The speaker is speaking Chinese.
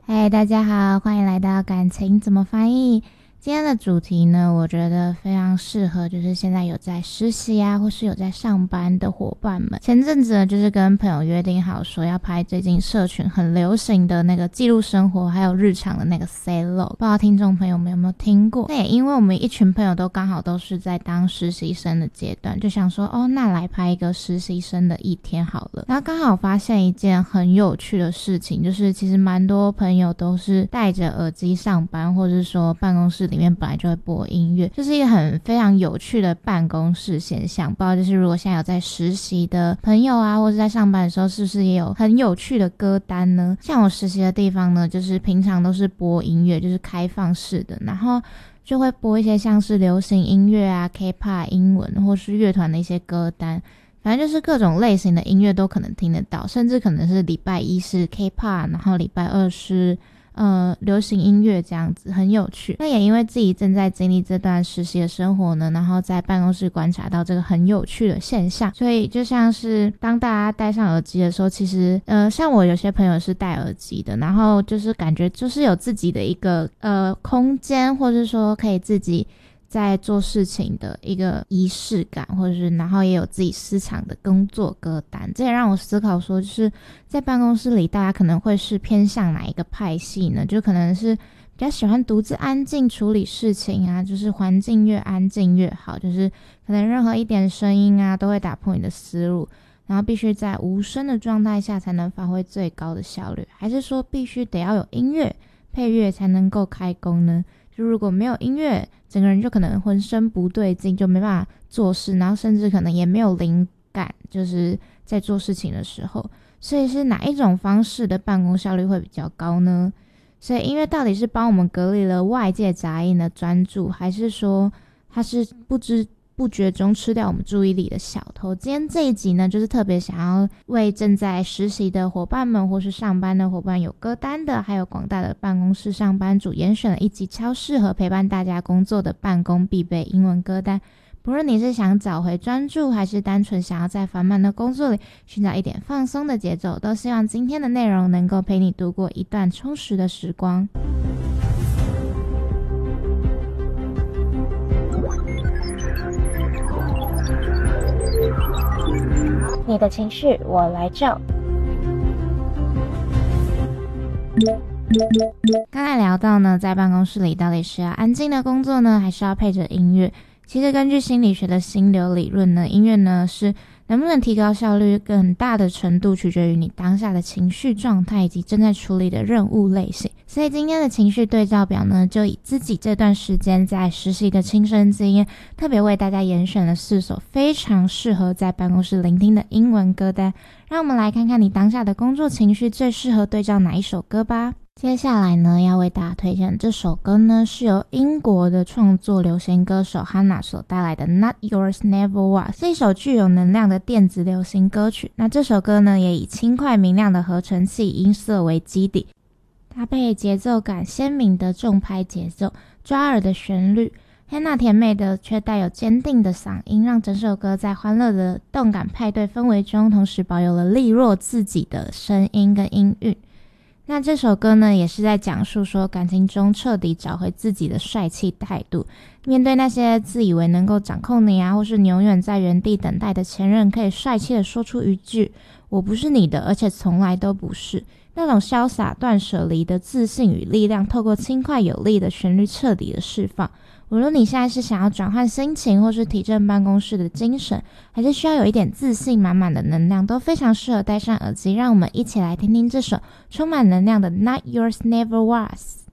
嗨，大家好，欢迎来到感情怎么翻译。今天的主题呢，我觉得非常适合，就是现在有在实习啊，或是有在上班的伙伴们。前阵子呢，就是跟朋友约定好说要拍最近社群很流行的那个记录生活还有日常的那个 say log， 不知道听众朋友们有没有听过？那也因为我们一群朋友都刚好都是在当实习生的阶段，就想说那来拍一个实习生的一天好了。然后刚好发现一件很有趣的事情，就是其实蛮多朋友都是戴着耳机上班，或者是说办公室里面本来就会播音乐，这是一个非常有趣的办公室现象。不知道就是如果现在有在实习的朋友啊，或者在上班的时候，是不是也有很有趣的歌单呢？像我实习的地方呢，就是平常都是播音乐，就是开放式的，然后就会播一些像是流行音乐啊、K-pop 英文或是乐团的一些歌单，反正就是各种类型的音乐都可能听得到，甚至可能是礼拜一是 K-pop， 然后礼拜二是流行音乐，这样子很有趣。那也因为自己正在经历这段实习的生活呢，然后在办公室观察到这个很有趣的现象，所以就像是当大家戴上耳机的时候，其实像我有些朋友是戴耳机的，然后就是感觉就是有自己的一个空间，或者说可以自己在做事情的一个仪式感，或者是然后也有自己私藏的工作歌单。这也让我思考说，就是在办公室里大家可能会是偏向哪一个派系呢？就可能是比较喜欢独自安静处理事情啊，就是环境越安静越好，就是可能任何一点声音啊都会打破你的思路，然后必须在无声的状态下才能发挥最高的效率，还是说必须得要有音乐配乐才能够开工呢？就如果没有音乐，整个人就可能浑身不对劲，就没办法做事，然后甚至可能也没有灵感，就是在做事情的时候。所以是哪一种方式的办公效率会比较高呢？所以音乐到底是帮我们隔离了外界杂音的专注，还是说它是不知不觉中吃掉我们注意力的小偷？今天这一集呢，就是特别想要为正在实习的伙伴们，或是上班的伙伴，有歌单的，还有广大的办公室上班族，严选了一集超适合陪伴大家工作的办公必备英文歌单。不论你是想找回专注，还是单纯想要在繁忙的工作里寻找一点放松的节奏，都希望今天的内容能够陪你度过一段充实的时光。你的情绪我来照。刚才聊到呢，在办公室里到底是要安静的工作呢，还是要配着音乐？其实根据心理学的心流理论呢，音乐呢是能不能提高效率更大的程度取决于你当下的情绪状态以及正在处理的任务类型。所以今天的情绪对照表呢，就以自己这段时间在实习的亲身经验，特别为大家严选了4首非常适合在办公室聆听的英文歌单。让我们来看看你当下的工作情绪最适合对照哪一首歌吧。接下来呢，要为大家推荐这首歌呢，是由英国的创作流行歌手 Hannah 所带来的 Not Yours Never Was， 是一首具有能量的电子流行歌曲。那这首歌呢，也以轻快明亮的合成器音色为基底，搭配节奏感鲜明的重拍节奏，抓耳的旋律，Hannah 甜美的却带有坚定的嗓音，让整首歌在欢乐的动感派对氛围中，同时保有了利落自己的声音跟音韵。那这首歌呢，也是在讲述说感情中彻底找回自己的帅气态度，面对那些自以为能够掌控你啊，或是你永远在原地等待的前任，可以帅气的说出一句我不是你的，而且从来都不是。那种潇洒断舍离的自信与力量，透过轻快有力的旋律彻底的释放。无论你现在是想要转换心情，或是提振办公室的精神，还是需要有一点自信满满的能量，都非常适合戴上耳机。让我们一起来听听这首充满能量的 Not Yours Never Was。